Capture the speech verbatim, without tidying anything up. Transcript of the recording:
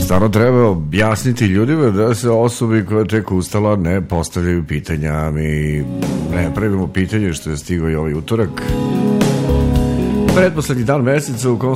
Stvarno treba objasniti ljudima da se osobi koja je tek ustala ne postavljaju pitanja. Mi ne pravimo pitanje što je stigao i ovaj utorak, pretposlednji dan meseca u kom